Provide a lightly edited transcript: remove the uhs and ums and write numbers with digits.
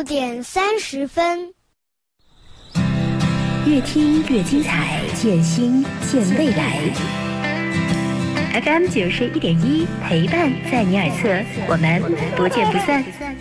5:30。 越听越精彩，见心见未来。FM 91.1陪伴在你耳侧，我们不见不散。